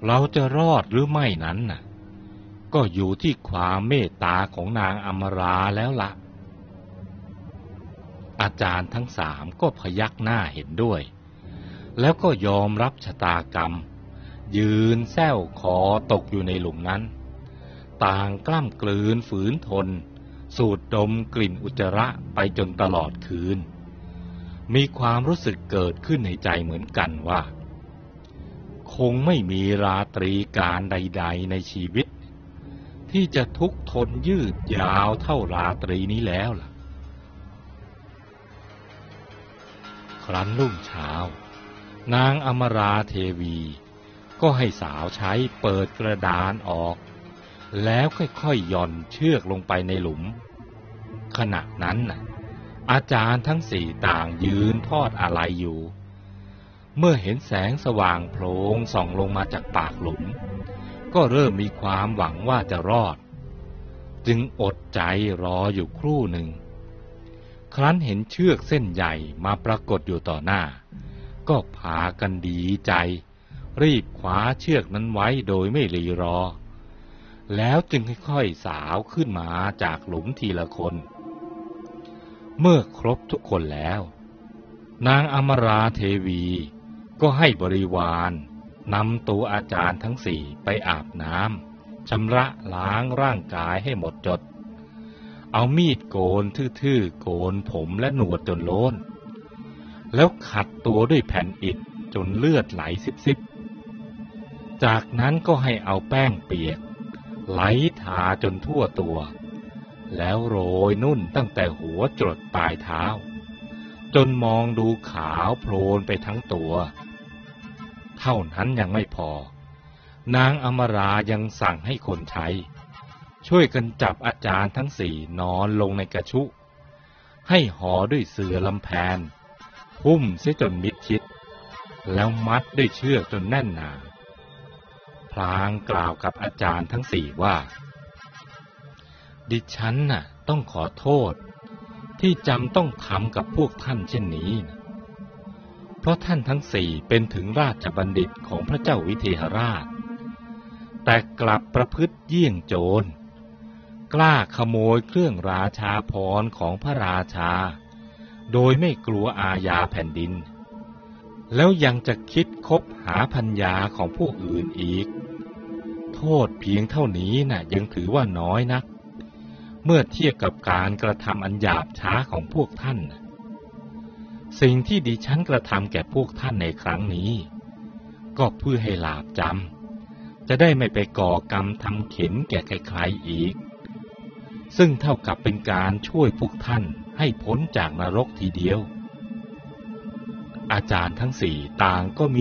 เราจะรอดหรือไม่นั้นน่ะก็อยู่ที่ความเมตตาของนางอมราแล้วละอาจารย์ทั้งสามก็พยักหน้าเห็นด้วยแล้วก็ยอมรับชะตากรรมยืนแส้วคอตกอยู่ในหลุมนั้นต่างกล้ำกลืนฝืนทนสูดดมกลิ่นอุจจาระไปจนตลอดคืนมีความรู้สึกเกิดขึ้นในใจเหมือนกันว่าคงไม่มีราตรีการใดๆในชีวิตที่จะทุกข์ทนยืดยาวเท่าราตรีนี้แล้วล่ะครั้นรุ่งเช้านางอมราเทวีก็ให้สาวใช้เปิดกระดานออกแล้วค่อยๆหย่อนเชือกลงไปในหลุมขณะนั้นน่ะอาจารย์ทั้งสี่ต่างยืนทอดอาลัยอยู่เมื่อเห็นแสงสว่างโพลงส่องลงมาจากปากหลุมก็เริ่มมีความหวังว่าจะรอดจึงอดใจรออยู่ครู่หนึ่งครั้นเห็นเชือกเส้นใหญ่มาปรากฏอยู่ต่อหน้าก็พากันดีใจรีบคว้าเชือกนั้นไว้โดยไม่รีรอแล้วจึงค่อยๆสาวขึ้นมาจากหลุมทีละคนเมื่อครบทุกคนแล้วนางอมราเทวีก็ให้บริวารนำตัวอาจารย์ทั้งสี่ไปอาบน้ำชำระล้างร่างกายให้หมดจดเอามีดโกนทื่อๆโกนผมและหนวดจนโล้นแล้วขัดตัวด้วยแผ่นอิฐจนเลือดไหลซิบๆจากนั้นก็ให้เอาแป้งเปียกไหลทาจนทั่วตัวแล้วโรยนุ่นตั้งแต่หัวจรดปลายเท้าจนมองดูขาวโพลนไปทั้งตัวเท่านั้นยังไม่พอนางอมรายังสั่งให้คนใช้ช่วยกันจับอาจารย์ทั้งสี่นอนลงในกระชุให้ห่อด้วยเสื่อลำแพนหุ้มเสียจนมิดชิดแล้วมัดด้วยเชือกจนแน่นหนาพลางกล่าวกับอาจารย์ทั้งสี่ว่าดิฉันน่ะต้องขอโทษที่จำต้องทำกับพวกท่านเช่นนี้นะเพราะท่านทั้งสี่เป็นถึงราชบัณฑิตของพระเจ้าวิเทหราชแต่กลับประพฤติเยี่ยงโจรกล้าขโมยเครื่องราชาภรณ์ของพระราชาโดยไม่กลัวอาญาแผ่นดินแล้วยังจะคิดคบหาภรรยาของผู้อื่นอีกโทษเพียงเท่านี้น่ะยังถือว่าน้อยนักเมื่อเทียบกับการกระทำอันหยาบช้าของพวกท่านสิ่งที่ดิฉันกระทำแก่พวกท่านในครั้งนี้ก็เพื่อให้หลาบจำจะได้ไม่ไปก่อกรรมทำเข็ญแก่ใครๆอีกซึ่งเท่ากับเป็นการช่วยพวกท่านให้พ้นจากนรกทีเดียวอาจารย์ทั้งสี่ต่างก็มี